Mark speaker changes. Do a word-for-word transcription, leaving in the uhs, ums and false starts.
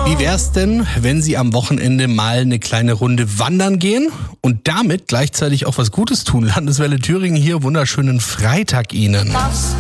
Speaker 1: Wie wär's denn, wenn Sie am Wochenende mal eine kleine Runde wandern gehen und damit gleichzeitig auch was Gutes tun? Landeswelle Thüringen hier, wunderschönen Freitag Ihnen.
Speaker 2: Das